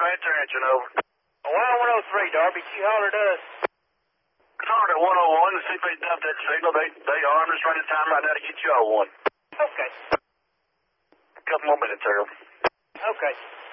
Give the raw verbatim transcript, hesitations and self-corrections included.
Panther answering over. one oh three, Darby. She hollered us. Start at one oh one to see if they dumped that signal. They, they are. I'm just running time right now to get you all one. Okay. A couple more minutes, Earl. Okay.